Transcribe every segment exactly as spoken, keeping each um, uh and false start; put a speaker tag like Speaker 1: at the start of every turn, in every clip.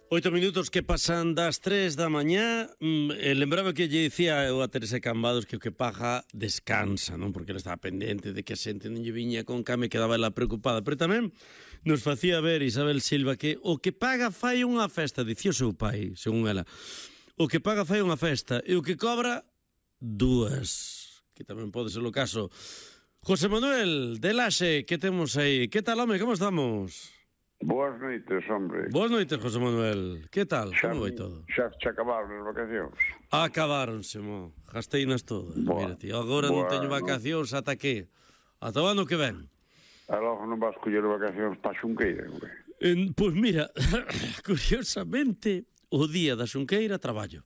Speaker 1: Oito minutos que pasan das tres da mañá. eh, Lembraba que lle dicía eu a Teresa Cambados que o que paga descansa, non? Porque ela estaba pendente de que a xente non lle viña con came, quedaba ela preocupada. Pero tamén nos facía ver Isabel Silva que o que paga fai unha festa, dicía o seu pai, según ela. O que paga fai unha festa e o que cobra, dúas. Que tamén pode ser o caso. José Manuel de Laxe, que temos aí? Que tal, home, como estamos?
Speaker 2: Boas noites, hombre.
Speaker 1: Boas noites, José Manuel. Que tal?
Speaker 2: Xa,
Speaker 1: Como vai todo?
Speaker 2: xa, xa acabaron as vacacións.
Speaker 1: Acabaronse, mo. Gasteinas todas.
Speaker 2: Boa.
Speaker 1: Mira, tío, agora non
Speaker 2: Boa,
Speaker 1: teño
Speaker 2: non.
Speaker 1: vacacións ata que? Ata o ano que ven.
Speaker 2: E logo non vas coller vacacións pa Xunqueira, hombre.
Speaker 1: En, pois mira, curiosamente, o día da Xunqueira traballo.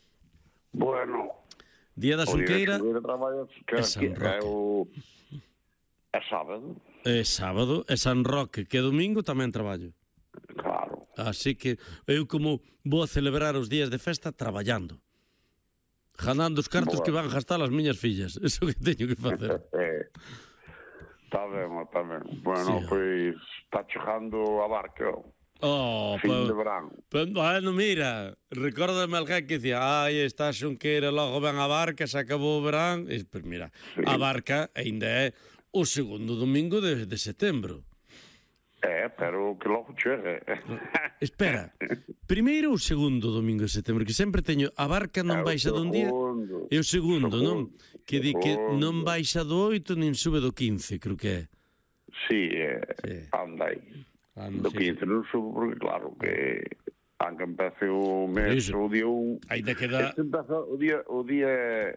Speaker 2: Bueno,
Speaker 1: Día da
Speaker 2: o día
Speaker 1: Xunqueira
Speaker 2: de traballo
Speaker 1: é
Speaker 2: que,
Speaker 1: San
Speaker 2: que
Speaker 1: Roque.
Speaker 2: é o... é sábado,
Speaker 1: é sábado, é San Roque, que domingo tamén traballo.
Speaker 2: claro.
Speaker 1: Así que eu como vou a celebrar os días de festa traballando. Ganando os cartos
Speaker 2: Boa.
Speaker 1: que van gastar as miñas fillas. Eso que teño que facer.
Speaker 2: Eh, Está ben, está ben. Bueno,
Speaker 1: Sí.
Speaker 2: pois está chegando a barca,
Speaker 1: Oh,
Speaker 2: fin
Speaker 1: pa-
Speaker 2: de verán.
Speaker 1: pa- bueno, mira, recórdame alguén que dicía, ai, está a Xunqueira, logo ven a barca, se acabou o verán. E, pues mira,
Speaker 2: Sí.
Speaker 1: a barca ainda é o segundo domingo de, de setembro.
Speaker 2: É, pero que logo chegue.
Speaker 1: Espera, primeiro ou segundo domingo de setembro, que sempre teño, a barca non
Speaker 2: É o
Speaker 1: baixa dun día,
Speaker 2: segundo.
Speaker 1: é o segundo, non?
Speaker 2: Segundo.
Speaker 1: Que di que non
Speaker 2: Segundo.
Speaker 1: baixa do oito nin sube do quince, creo que é.
Speaker 2: Sí, é,
Speaker 1: Sí.
Speaker 2: anda aí.
Speaker 1: Ah, non
Speaker 2: Do
Speaker 1: sei.
Speaker 2: quince non subo porque claro que aunque empece o mes
Speaker 1: Iso.
Speaker 2: o día un
Speaker 1: Ainda queda...
Speaker 2: este empeza o día o día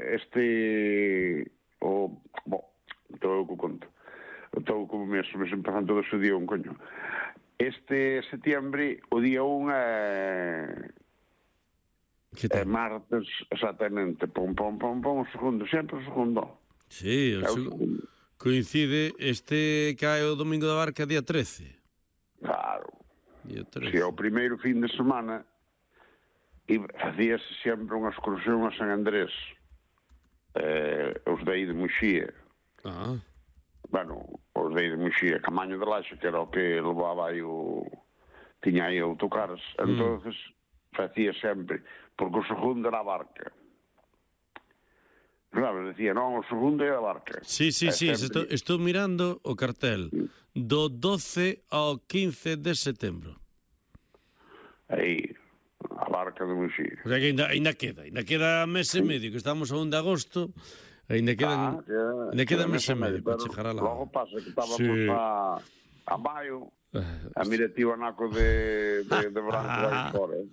Speaker 2: este o bo, todo o que conto todo como mes, mes empezan todos o día un coño este setiembre o día un é
Speaker 1: Que
Speaker 2: é
Speaker 1: tal?
Speaker 2: martes exactamente pom pom pom pom o segundo, sempre o segundo
Speaker 1: Sí, o
Speaker 2: é o
Speaker 1: seg-
Speaker 2: segundo
Speaker 1: coincide este cae o domingo da barca día trece.
Speaker 2: claro.
Speaker 1: Día
Speaker 2: Si
Speaker 1: trece.
Speaker 2: é o primeiro fin de semana e facíase sempre unha excursión a San Andrés eh, os de aí de Muxía
Speaker 1: Ah,
Speaker 2: bueno, os de aí de Muxía Camaño de Laxe, que era o que levaba aí o tiña aí autocares entonces facía sempre porque o segundo era a barca claro, decía, non, o segundo é a barca
Speaker 1: sí, sí,
Speaker 2: E
Speaker 1: sí, estou,
Speaker 2: sempre-
Speaker 1: estou mirando o cartel do doce ao quince de setembro.
Speaker 2: aí a barca de Muxía
Speaker 1: O sea que ainda, ainda queda, ainda queda mes e medio, que estamos a un de agosto, ainda quedan,
Speaker 2: Ah, que-
Speaker 1: ainda queda
Speaker 2: que
Speaker 1: mes e medio para
Speaker 2: pero
Speaker 1: chegar a la...
Speaker 2: Logo pasa que estábamos
Speaker 1: Sí.
Speaker 2: a, a maio,
Speaker 1: Eh,
Speaker 2: a mira tío anaco de, de, de branco aí fora. Eh.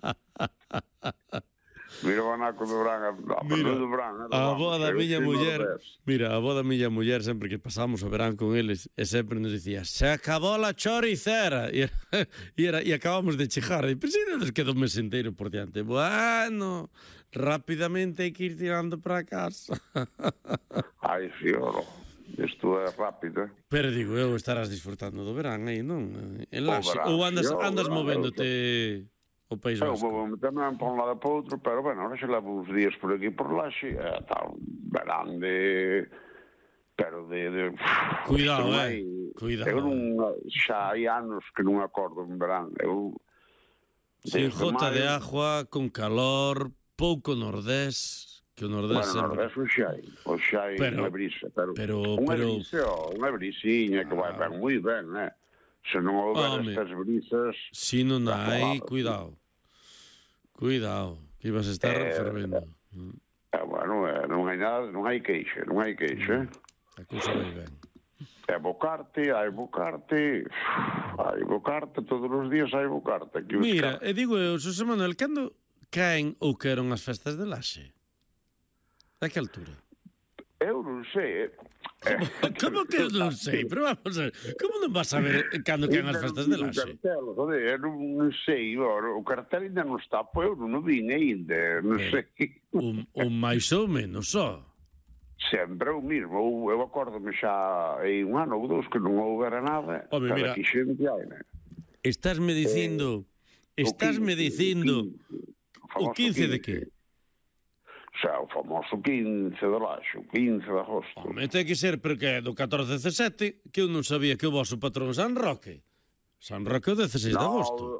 Speaker 2: Mira o anaco de branco, a
Speaker 1: Mira,
Speaker 2: de branco.
Speaker 1: a avó da miña muller, mira, a avó da miña muller sempre que pasamos o verán con eles, e sempre nos dicía, se acabou la choricera, e, e, era, e acabamos de chejar, e pero si nos quedou un mes inteiro por diante. Bueno, rápidamente hai que ir tirando para casa.
Speaker 2: Ai, sí, oro. Isto é rápido. Eh.
Speaker 1: Pero digo, eu estarás disfrutando do verán aí, non? En
Speaker 2: O
Speaker 1: Laxe,
Speaker 2: verán,
Speaker 1: ou andas,
Speaker 2: sí, o
Speaker 1: andas
Speaker 2: verán,
Speaker 1: movéndote o País
Speaker 2: Eu
Speaker 1: Vasco?
Speaker 2: vou tamén para un lado e para outro, pero bueno, ahora xa levo uns días por aquí por Laxe, é tal, verán de... Pero de... de
Speaker 1: Cuidado,
Speaker 2: non
Speaker 1: eh,
Speaker 2: hai-
Speaker 1: cuidado,
Speaker 2: Eu non, xa hai anos que non acordo en verán. Eu...
Speaker 1: Sin
Speaker 2: desde
Speaker 1: jota de
Speaker 2: maio-
Speaker 1: agua, con calor, pouco nordés, que o nordés
Speaker 2: Bueno,
Speaker 1: sempre...
Speaker 2: no, eso xa hai, o xa hai
Speaker 1: Pero-
Speaker 2: unha brisa, pero,
Speaker 1: pero-
Speaker 2: unha
Speaker 1: pero-
Speaker 2: brisa, ó, unha brisiña que vai ben moi ben, eh? Se non houver
Speaker 1: Home.
Speaker 2: estas brisas,
Speaker 1: Si non
Speaker 2: Está
Speaker 1: hai,
Speaker 2: colado,
Speaker 1: cuidado. Cuidado, que ibas a estar
Speaker 2: Eh,
Speaker 1: fervendo.
Speaker 2: eh, bueno, eh, non hai nada, non hai queixa, non hai queixa.
Speaker 1: A cousa vai ben.
Speaker 2: É bocarte, hai bocarte, hai bocarte, todos os días hai bocarte. Aquí os
Speaker 1: Mira,
Speaker 2: caras.
Speaker 1: e digo eu, Xosé Manuel, cando caen ou queron as festas de Laxe? A que altura?
Speaker 2: Eu non sei, eh.
Speaker 1: Como que eu non sei? Pero vamos a ver, como non vas a ver cando caen as festas de Laxe?
Speaker 2: O cartel, joder, eu non, non sei, ora, o cartel ainda non está, pois eu non o vin ainda, non
Speaker 1: Eh.
Speaker 2: sei.
Speaker 1: Un, un máis ou menos, só.
Speaker 2: Sempre o mismo, eu, eu acórdome xa hai un ano ou dous que non houbera nada,
Speaker 1: Home,
Speaker 2: pero
Speaker 1: mira.
Speaker 2: aquí xente hai, né?
Speaker 1: Estás me dicindo, estás me dicindo o quince de que?
Speaker 2: Xa, o famoso quince de laxo, quince de agosto.
Speaker 1: Home, ten que ser porque é do catorce a dezasete, que eu non sabía que o vosso patrón San Roque. San Roque é o dezasseis de agosto.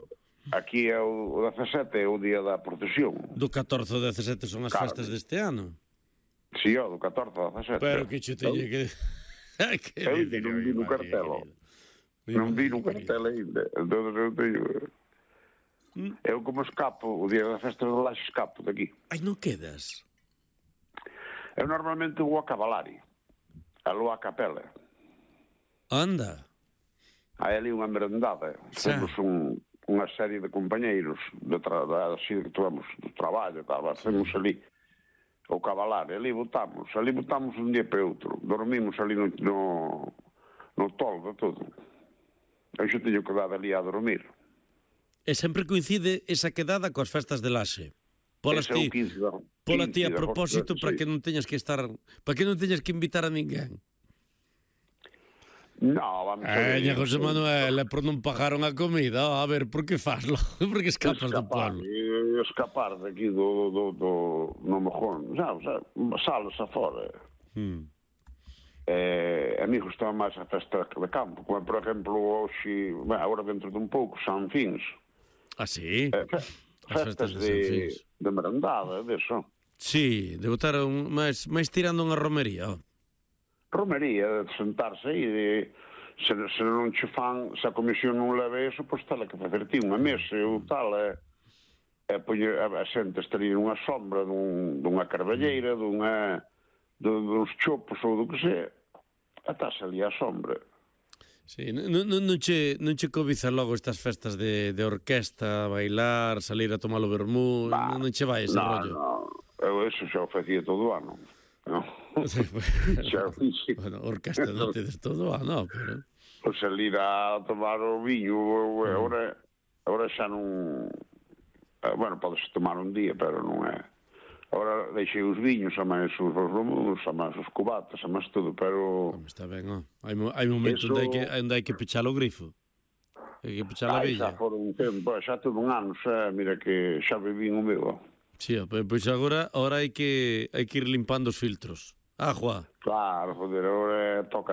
Speaker 2: aquí é o, o dezasete é o día da procesión.
Speaker 1: Do catorce ao dezasete son as
Speaker 2: Claro.
Speaker 1: festas deste ano.
Speaker 2: Si, ó, do catorce ao dezasete.
Speaker 1: Pero que che teñe que... que
Speaker 2: Eu
Speaker 1: dicir,
Speaker 2: non vi no
Speaker 1: mi
Speaker 2: cartel, ó.
Speaker 1: querido.
Speaker 2: Non vi no cartel ainda. Entón, eu teño... Eu como escapo, o día da festa de Laxe escapo daqui.
Speaker 1: Ai, non quedas?
Speaker 2: Eu normalmente vou a Cavalari, a lo a Capela.
Speaker 1: Anda.
Speaker 2: Hai ali unha merendada.
Speaker 1: Xa.
Speaker 2: Temos un, unha serie de compañeiros de tra, da, así, que tuvemos do traballo, tal, hacemos ali o Cavalari, ali votamos, ali votamos un día para outro. Dormimos ali no, no, no toldo, todo. Eu xa teño que dar ali a dormir.
Speaker 1: E sempre coincide esa quedada coas festas de Laxe. Polas
Speaker 2: Ese é o
Speaker 1: ti,
Speaker 2: quince da-
Speaker 1: pola ti a
Speaker 2: quince de
Speaker 1: propósito
Speaker 2: agosto,
Speaker 1: para
Speaker 2: sí.
Speaker 1: que non teñas que estar, para que non teñas que invitar a ninguén.
Speaker 2: No, vamos a ver.
Speaker 1: Eña, José Manuel, é por non pagaron a comida. Oh, a ver, por que faslo? Por que escapas do
Speaker 2: escapar,
Speaker 1: pueblo?
Speaker 2: eh, escapar daqui do, do, do no mojón, sabes, salas afora.
Speaker 1: Hmm.
Speaker 2: Eh, a mí gustaba máis a festa de campo, como por exemplo hoxe, bueno, agora dentro dun pouco, San Fins.
Speaker 1: Ah, sí?
Speaker 2: Eh, fe,
Speaker 1: As
Speaker 2: festas
Speaker 1: festas de San
Speaker 2: de,
Speaker 1: Fins.
Speaker 2: de merendada, de eso.
Speaker 1: Sí, de botar un, máis, máis tirando unha romería. Oh.
Speaker 2: Romería, de sentarse aí, de, se, se non che fan, se a comisión non leva eso, pois tal que facer ti unha mesa ou tal, e, e poñer, a, a xente estaría nunha sombra dun, dunha carballeira, dunha, dun, duns chopos ou do que sea, e estás ali á sombra.
Speaker 1: Sí, non, non, non, che, non che cobiza logo estas festas de, de orquesta, bailar, salir a tomar o vermú,
Speaker 2: Bah,
Speaker 1: non, non che vai ese
Speaker 2: no,
Speaker 1: rollo?
Speaker 2: no, eu eso xa o facía todo o ano. No.
Speaker 1: Sí, pues,
Speaker 2: Xa o fixi.
Speaker 1: bueno, orquesta non tedes todo, ah, no, pero...
Speaker 2: O salir a tomar o viño, o,
Speaker 1: Mm.
Speaker 2: agora, agora xa non... eh, Bueno, podes tomar un día, pero non é... Agora deixei os viños, a máis os romunos, a máis os cubatas, a máis tudo, pero...
Speaker 1: Home, está ben, oh. Hai, mo- hai momentos
Speaker 2: Eso-
Speaker 1: onde hai que, onde hai que pechar o grifo. Hai que pechar a
Speaker 2: Ai, xa
Speaker 1: villa.
Speaker 2: foron un tempo, xa todo un ano, xa, mira que xa vivín o meu. ó.
Speaker 1: Sí, oh, pois pues agora, agora hai que hai que ir limpando os filtros. Agua.
Speaker 2: Claro, joder, agora toca